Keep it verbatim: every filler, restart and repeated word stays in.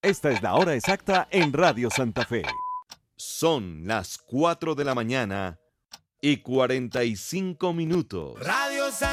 Esta es la hora exacta en Radio Santa Fe. Son las cuatro de la mañana y cuarenta y cinco minutos.